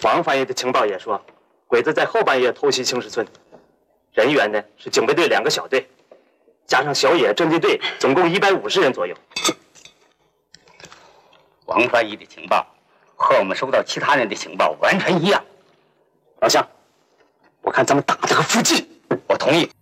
王翻译的情报也说，鬼子在后半夜偷袭青石村，人员呢是警备队2个小队，加上小野侦缉队，总共150人左右。 王翻译的情报和我们收到其他人的情报完全一样。 老乡，我看咱们打这个伏击。 我同意。